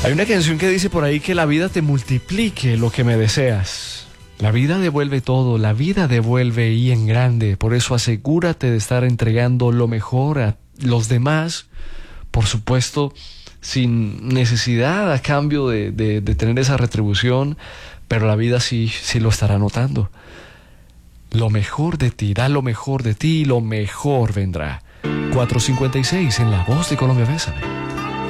Hay una canción que dice por ahí que la vida te multiplique lo que me deseas. La vida devuelve todo, la vida devuelve y en grande. Por eso asegúrate de estar entregando lo mejor a los demás, por supuesto, sin necesidad a cambio de tener esa retribución, pero la vida sí lo estará notando. Lo mejor de ti, da lo mejor de ti y lo mejor vendrá. 4:56 en La Voz de Colombia. Bésame.